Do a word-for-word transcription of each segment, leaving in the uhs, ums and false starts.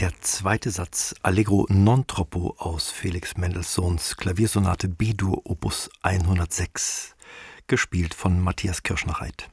Der zweite Satz Allegro non troppo aus Felix Mendelssohns Klaviersonate B-Dur Opus hundertsechs, gespielt von Matthias Kirschner-Reit.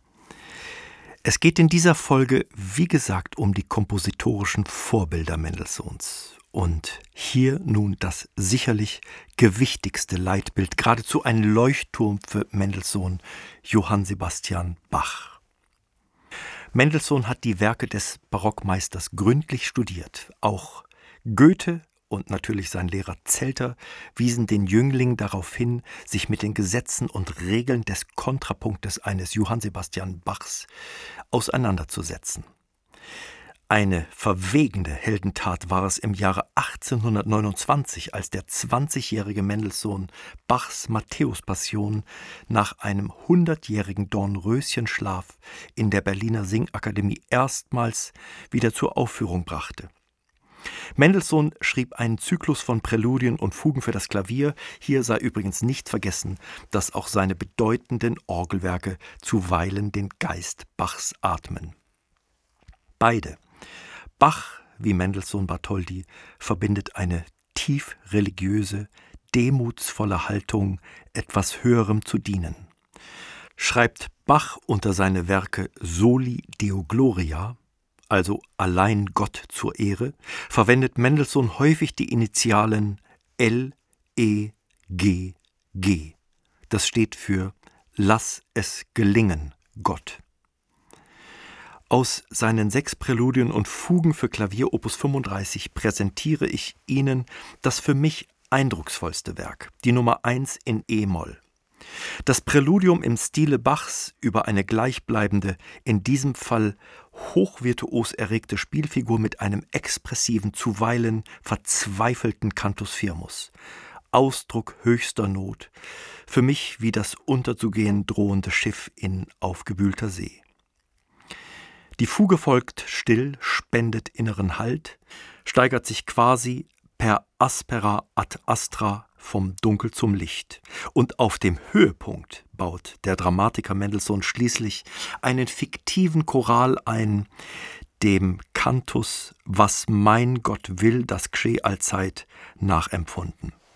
Es geht in dieser Folge, wie gesagt, um die kompositorischen Vorbilder Mendelssohns. Und hier nun das sicherlich gewichtigste Leitbild, geradezu ein Leuchtturm für Mendelssohn, Johann Sebastian Bach. Mendelssohn hat die Werke des Barockmeisters gründlich studiert. Auch Goethe und natürlich sein Lehrer Zelter wiesen den Jüngling darauf hin, sich mit den Gesetzen und Regeln des Kontrapunktes eines Johann Sebastian Bachs auseinanderzusetzen. Eine verwegende Heldentat war es im Jahre achtzehnhundertneunundzwanzig, als der zwanzigjährige Mendelssohn Bachs Matthäus-Passion nach einem hundertjährigen Dornröschenschlaf in der Berliner Singakademie erstmals wieder zur Aufführung brachte. Mendelssohn schrieb einen Zyklus von Präludien und Fugen für das Klavier. Hier sei übrigens nicht vergessen, dass auch seine bedeutenden Orgelwerke zuweilen den Geist Bachs atmen. Beide, Bach wie Mendelssohn Bartholdy, verbindet eine tief religiöse, demutsvolle Haltung, etwas Höherem zu dienen. Schreibt Bach unter seine Werke Soli Deo Gloria, also allein Gott zur Ehre, verwendet Mendelssohn häufig die Initialen L E G G. Das steht für Lass es gelingen, Gott. Aus seinen sechs Präludien und Fugen für Klavier Opus fünfunddreißig präsentiere ich Ihnen das für mich eindrucksvollste Werk, die Nummer eins in E-Moll. Das Präludium im Stile Bachs über eine gleichbleibende, in diesem Fall hochvirtuos erregte Spielfigur mit einem expressiven, zuweilen verzweifelten Cantus firmus. Ausdruck höchster Not, für mich wie das unterzugehen drohende Schiff in aufgewühlter See. Die Fuge folgt still, spendet inneren Halt, steigert sich quasi per aspera ad astra vom Dunkel zum Licht. Und auf dem Höhepunkt baut der Dramatiker Mendelssohn schließlich einen fiktiven Choral ein, dem Cantus »Was mein Gott will, das g'scheh allzeit« nachempfunden.